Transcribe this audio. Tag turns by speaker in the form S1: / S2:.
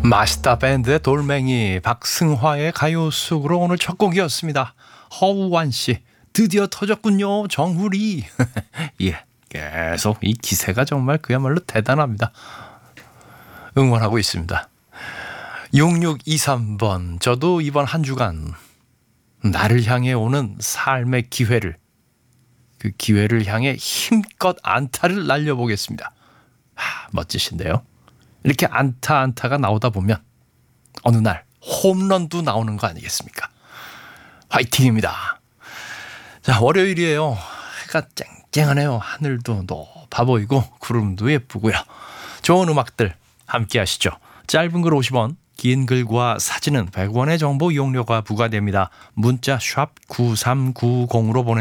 S1: 마시다 밴드의 돌멩이, 박승화의 가요숙으로 오늘 첫 곡이었습니다. 허우환 씨, 드디어 터졌군요, 정훈이. 예, 계속 이 기세가 정말 그야말로 대단합니다. 응원하고 있습니다. 6623번, 저도 이번 한 주간 나를 향해 오는 삶의 기회를, 그 기회를 향해 힘껏 안타를 날려보겠습니다. 멋지신데요. 이렇게 안타가 나오다 보면 어느 날 홈런도 나오는 거 아니겠습니까? 화이팅입니다. 자, 월요일이에요. 해가 쨍쨍하네요. 하늘도 높아 보이고 구름도 예쁘고요. 좋은 음악들 함께 하시죠. 짧은 글 50원, 긴 글과 사진은 100원의 정보 이용료가 부과됩니다. 문자 샵 9390으로 보내